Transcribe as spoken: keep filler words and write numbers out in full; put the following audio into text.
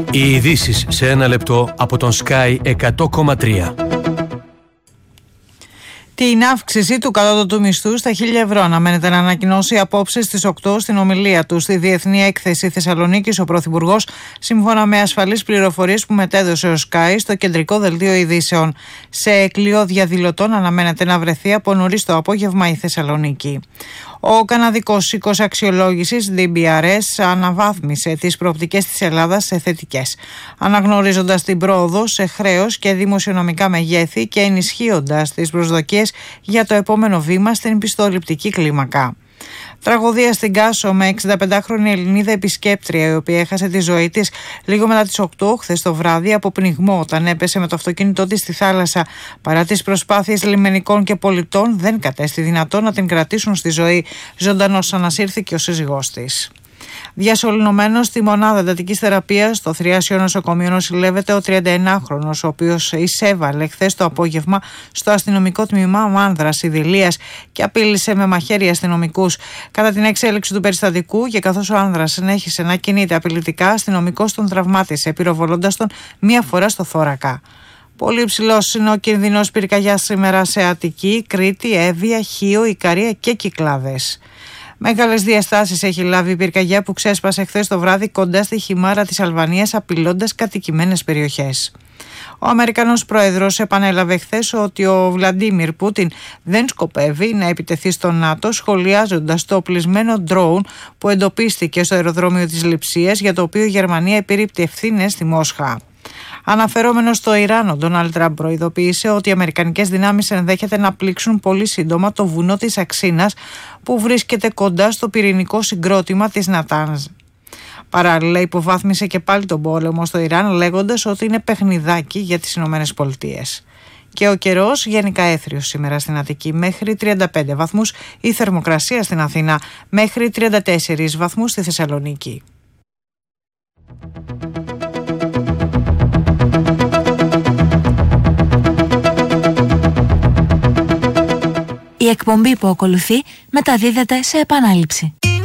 Οι ειδήσεις σε ένα λεπτό από τον Sky εκατό κόμμα τρία. Την αύξηση του κατώτατου μισθού στα χίλια ευρώ αναμένεται να ανακοινώσει απόψε στις οκτώ στην ομιλία του στη Διεθνή Έκθεση Θεσσαλονίκης ο Πρωθυπουργός, σύμφωνα με ασφαλείς πληροφορίες που μετέδωσε ο Sky στο κεντρικό δελτίο ειδήσεων. Σε κλειό διαδηλωτών αναμένεται να βρεθεί από νωρίς το απόγευμα η Θεσσαλονίκη. Ο καναδικός οίκος αξιολόγησης ντι μπι αρ ες αναβάθμισε τις προοπτικές της Ελλάδας σε θετικές, αναγνωρίζοντας την πρόοδο σε χρέος και δημοσιονομικά μεγέθη και ενισχύοντας τις προσδοκίες για το επόμενο βήμα στην πιστοληπτική κλίμακα. Τραγωδία στην Κάσο με εξηνταπεντάχρονη Ελληνίδα επισκέπτρια, η οποία έχασε τη ζωή της λίγο μετά τις οκτώ χθες το βράδυ από πνιγμό όταν έπεσε με το αυτοκίνητό της στη θάλασσα. Παρά τις προσπάθειες λιμενικών και πολιτών, δεν κατέστη δυνατό να την κρατήσουν στη ζωή. Ζωντανός ανασύρθηκε ο σύζυγός της. Διασωληνωμένος στη μονάδα εντατικής θεραπείας στο Θριάσιο νοσοκομείο νοσηλεύεται ο τριανταεννάχρονος, ο οποίος εισέβαλε χθες το απόγευμα στο αστυνομικό τμήμα Μάνδρας Ιδηλίας και απείλησε με μαχαίρι αστυνομικούς. Κατά την εξέλιξη του περιστατικού και καθώς ο άνδρας συνέχισε να κινείται απειλητικά, αστυνομικός τον τραυμάτισε, πυροβολώντας τον μία φορά στο θώρακα. Πολύ υψηλός είναι ο κινδυνός πυρκαγιάς σήμερα σε Αττική, Κρήτη, Εύβοια, Χίο, Ικαρία και Κυκλάδες. Μεγάλες διαστάσεις έχει λάβει η πυρκαγιά που ξέσπασε χθες το βράδυ κοντά στη Χιμάρα της Αλβανίας, απειλώντας κατοικημένες περιοχές. Ο Αμερικανός πρόεδρος επανέλαβε χθες ότι ο Βλαντίμιρ Πούτιν δεν σκοπεύει να επιτεθεί στο ΝΑΤΟ, σχολιάζοντας το οπλισμένο ντρόουν που εντοπίστηκε στο αεροδρόμιο της Λειψίας, για το οποίο η Γερμανία επιρρύπτει ευθύνες στη Μόσχα. Αναφερόμενος στο Ιράν, ο Ντόναλντ Τραμπ προειδοποίησε ότι οι αμερικανικές δυνάμεις ενδέχεται να πλήξουν πολύ σύντομα το βουνό της Αξίνας, που βρίσκεται κοντά στο πυρηνικό συγκρότημα της Νατάνζ. Παράλληλα, υποβάθμισε και πάλι τον πόλεμο στο Ιράν, λέγοντας ότι είναι παιχνιδάκι για τις Ηνωμένες Πολιτείες. Και ο καιρός γενικά έθριος σήμερα στην Αττική, μέχρι τριάντα πέντε βαθμούς, η θερμοκρασία στην Αθήνα μέχρι τριάντα τέσσερις βαθμούς στη Θεσσαλονίκη. Η εκπομπή που ακολουθεί μεταδίδεται σε επανάληψη.